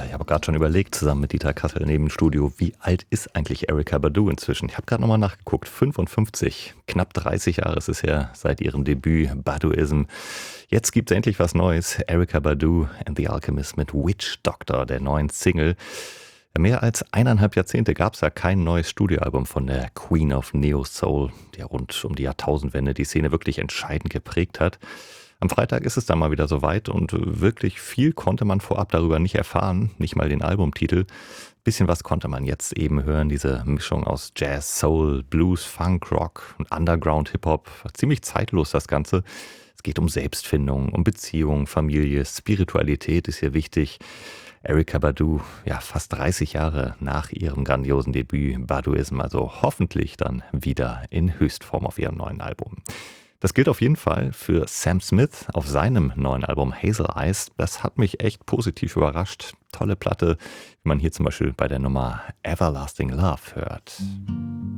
Ich habe gerade schon überlegt, zusammen mit Dieter Kassel neben dem Studio, wie alt ist eigentlich Erykah Badu inzwischen? Ich habe gerade nochmal nachgeguckt, 55. Knapp 30 Jahre ist es her seit ihrem Debüt Baduism. Jetzt gibt es endlich was Neues. Erykah Badu and the Alchemist mit Witch Doctor, der neuen Single. Mehr als 1,5 Jahrzehnte gab es ja kein neues Studioalbum von der Queen of Neo Soul, die rund um die Jahrtausendwende die Szene wirklich entscheidend geprägt hat. Am Freitag ist es dann mal wieder soweit und wirklich viel konnte man vorab darüber nicht erfahren, nicht mal den Albumtitel. Bisschen was konnte man jetzt eben hören, diese Mischung aus Jazz, Soul, Blues, Funk, Rock und Underground Hip-Hop. Ziemlich zeitlos das Ganze. Es geht um Selbstfindung, um Beziehung, Familie, Spiritualität ist hier wichtig. Erykah Badu, ja, fast 30 Jahre nach ihrem grandiosen Debüt Baduism, also hoffentlich dann wieder in Höchstform auf ihrem neuen Album. Das gilt auf jeden Fall für Sam Smith auf seinem neuen Album Hazel Eyes. Das hat mich echt positiv überrascht. Tolle Platte, wie man hier zum Beispiel bei der Nummer Everlasting Love hört.